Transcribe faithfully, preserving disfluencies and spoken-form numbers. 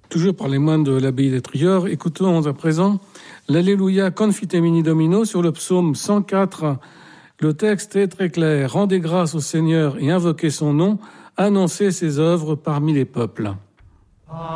Toujours par les moines de l'abbaye d'Étrilleur, écoutons à présent l'Alléluia Confitemini Domino sur le psaume cent quatre. Le texte est très clair. Rendez grâce au Seigneur et invoquez son nom, annoncez ses œuvres parmi les peuples.